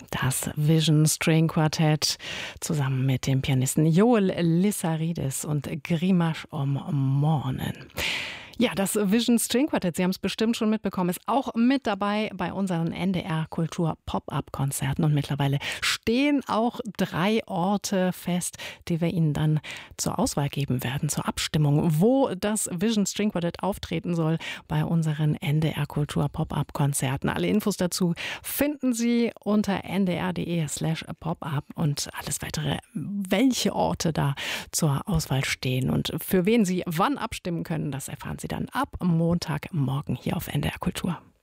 Das Vision String Quartett zusammen mit dem Pianisten Joel Lissaridis und Grimash om Mornen. Ja, das Vision String Quartett, Sie haben es bestimmt schon mitbekommen, ist auch mit dabei bei unseren NDR Kultur Pop-Up-Konzerten. Und mittlerweile stehen auch 3 Orte fest, die wir Ihnen dann zur Auswahl geben werden, zur Abstimmung, wo das Vision String Quartett auftreten soll bei unseren NDR Kultur Pop-Up-Konzerten. Alle Infos dazu finden Sie unter ndr.de/popup und alles weitere, welche Orte da zur Auswahl stehen und für wen Sie wann abstimmen können, das erfahren Sie dann ab Montagmorgen hier auf NDR Kultur.